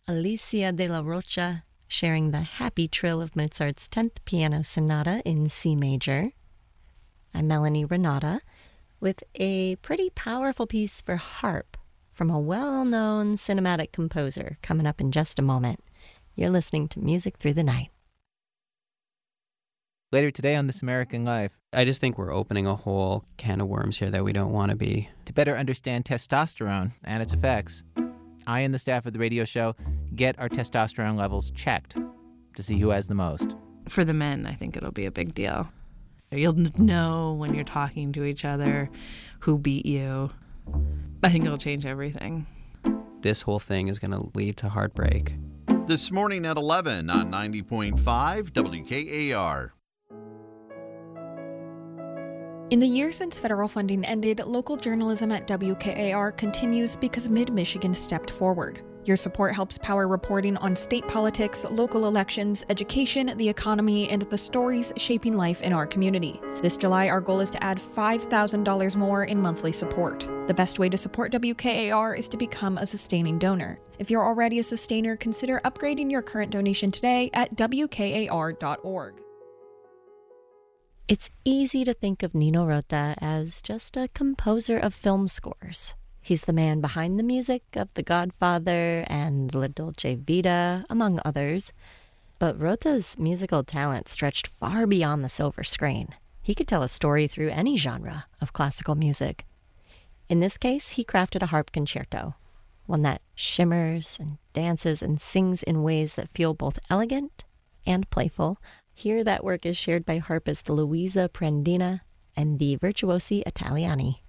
Alicia de la Rocha, sharing the happy trill of Mozart's 10th Piano Sonata in C major. I'm Melanie Renata with a pretty powerful piece for harp from a well-known cinematic composer coming up in just a moment. You're listening to Music Through the Night. Later today on This American Life, I just think we're opening a whole can of worms here that we don't want to be. To better understand testosterone and its effects, I and the staff of the radio show get our testosterone levels checked to see who has the most. For the men, I think it'll be a big deal. You'll know when you're talking to each other who beat you. I think it'll change everything. This whole thing is going to lead to heartbreak. This morning at 11 on 90.5 WKAR. In the year since federal funding ended, local journalism at WKAR continues because Mid-Michigan stepped forward. Your support helps power reporting on state politics, local elections, education, the economy, and the stories shaping life in our community. This July, our goal is to add $5,000 more in monthly support. The best way to support WKAR is to become a sustaining donor. If you're already a sustainer, consider upgrading your current donation today at WKAR.org. It's easy to think of Nino Rota as just a composer of film scores. He's the man behind the music of The Godfather and La Dolce Vita, among others. But Rota's musical talent stretched far beyond the silver screen. He could tell a story through any genre of classical music. In this case, he crafted a harp concerto, one that shimmers and dances and sings in ways that feel both elegant and playful. Here, that work is shared by harpist Luisa Prandina and the Virtuosi Italiani.